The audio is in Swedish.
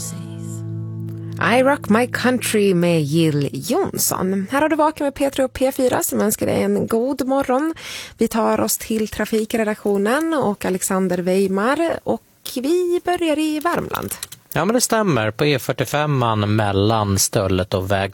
I Rock My Country med Jill Johnson. Här har du vakat med Petra och P4 som önskar dig en god morgon. Vi tar oss till trafikredaktionen och Alexander Weimar och vi börjar i Värmland. Ja, men det stämmer. På E45 mellan Stöllet och väg